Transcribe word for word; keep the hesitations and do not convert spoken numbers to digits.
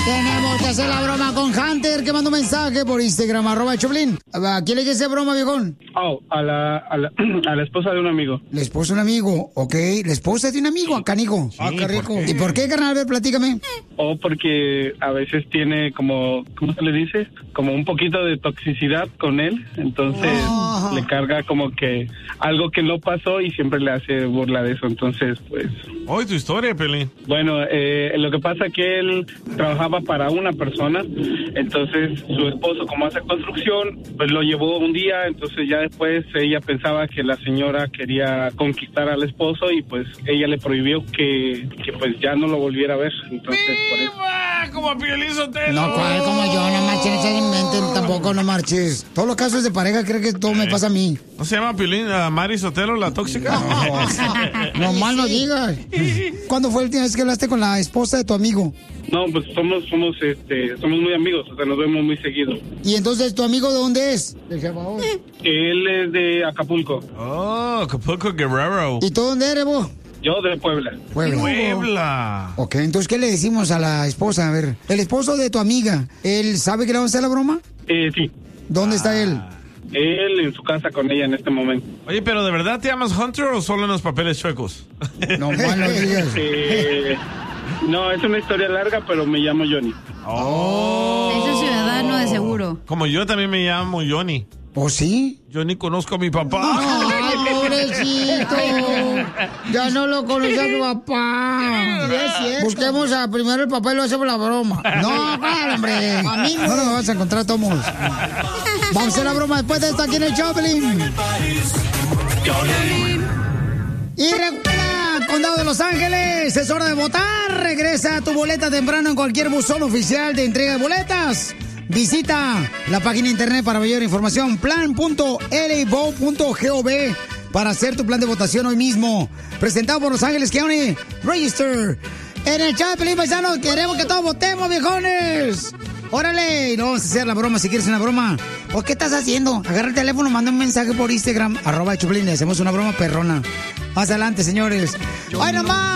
Tenemos que hacer la broma con Hunter, que mandó un mensaje por Instagram, arroba el Choplin. ¿A quién le quiere hacer broma, viejón? Oh, a la, a la, a la esposa de un amigo. La esposa de un amigo, ok. La esposa de un amigo, acá, Nico. Sí, Ah, qué rico. ¿por qué? ¿Y por qué, carnal? A ver, platícame. O porque a veces tiene como, ¿cómo se le dice? Como un poquito de toxicidad con él. Entonces Oh. le carga como que algo que no pasó y siempre le hace burla de eso. Entonces, pues... Hoy tu historia, Pelín. Bueno, eh, lo que pasa es que él trabajaba para una persona, entonces su esposo, como hace construcción, pues lo llevó un día, entonces ya después ella pensaba que la señora quería conquistar al esposo y pues ella le prohibió que, que pues ya no lo volviera a ver, entonces por eso. Como Piolín Sotelo. No, ¿cuál? Como yo, no marches, no se inventen, tampoco no marches. Todos los casos de pareja creo que todo me pasa a mí. ¿No se llama Piolín, uh, Mari Sotelo, la tóxica? No, no mal no digas. ¿Cuándo fue la última vez que hablaste con la esposa de tu amigo? No, pues somos, somos, este, somos muy amigos, o sea, nos vemos muy seguido. ¿Y entonces tu amigo de dónde es? De Salvador. Él es de Acapulco. Oh, Acapulco Guerrero. ¿Y tú dónde eres vos? Yo de Puebla. Puebla. Puebla. Ok, entonces, ¿qué le decimos a la esposa? A ver, el esposo de tu amiga, ¿él sabe que le vamos a hacer la broma? Eh, sí. ¿Dónde está él? Él en su casa con ella en este momento. Oye, pero ¿de verdad te llamas Hunter o solo en los papeles chuecos? No, mal no digas. Eh, no, es una historia larga, pero me llamo Johnny. Oh. Ese es ciudadano de seguro. Como yo también me llamo Johnny. ¿Oh, sí? Yo ni conozco a mi papá. Ay, pobrecito. Ya no lo conoce a tu papá. Busquemos a primero el papá y lo hacemos la broma. No, claro, hombre. A mí no nos vas a encontrar todos. Vamos a hacer la broma después de esto aquí en el Choplin. Y recuerda, Condado de Los Ángeles, es hora de votar. Regresa tu boleta temprano en cualquier buzón oficial de entrega de boletas. Visita la página de internet para mayor información, plan punto l vote punto gov, para hacer tu plan de votación hoy mismo. Presentado por Los Ángeles County Register. En el chat, Pelín Paisano, queremos que todos votemos, viejones. Órale, y no vamos a hacer la broma si quieres una broma. ¿O qué estás haciendo? Agarra el teléfono, manda un mensaje por Instagram, arroba Choplin, le hacemos una broma perrona. Más adelante, señores. ¡Ay, nomás!